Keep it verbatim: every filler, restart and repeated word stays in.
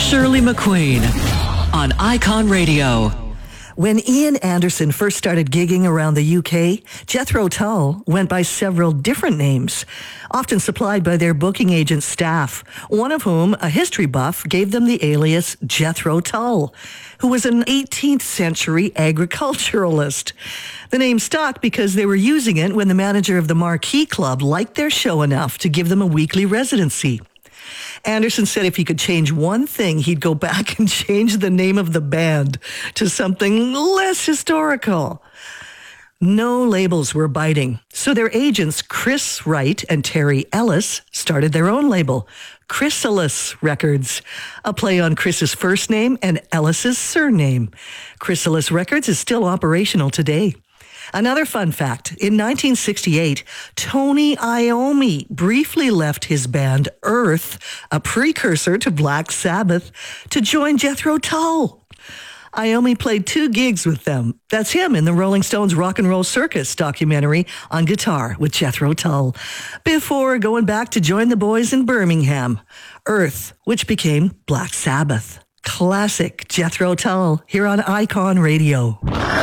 Shirley McQueen on Icon Radio. When Ian Anderson first started gigging around the U K, Jethro Tull went by several different names, often supplied by their booking agent staff, one of whom, a history buff, gave them the alias Jethro Tull, who was an eighteenth century agriculturalist. The name stuck because they were using it when the manager of the Marquee Club liked their show enough to give them a weekly residency. Anderson said if he could change one thing, he'd go back and change the name of the band to something less historical. No labels were biting, so their agents Chris Wright and Terry Ellis started their own label, Chrysalis Records, a play on Chris's first name and Ellis's surname. Chrysalis Records is still operational today. Another fun fact, in nineteen sixty-eight, Tony Iommi briefly left his band Earth, a precursor to Black Sabbath, to join Jethro Tull. Iommi played two gigs with them. That's him in the Rolling Stones Rock and Roll Circus documentary on guitar with Jethro Tull, before going back to join the boys in Birmingham, Earth, which became Black Sabbath. Classic Jethro Tull here on Icon Radio.